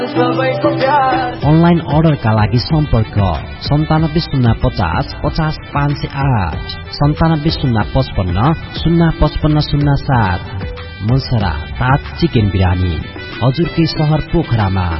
Online अर्डरका लागि सम्पर्क 9705050508 970555055507। मनसरा ताज चिकन बिरानी हजुरकै शहर पोखरामा।